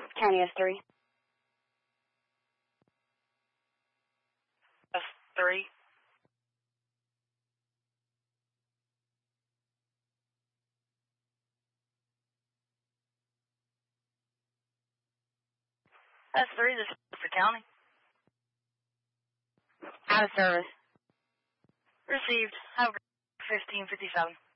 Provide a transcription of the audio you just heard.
County S3. S3. S3, this is the county. Out of service. Received. Have a great 1557.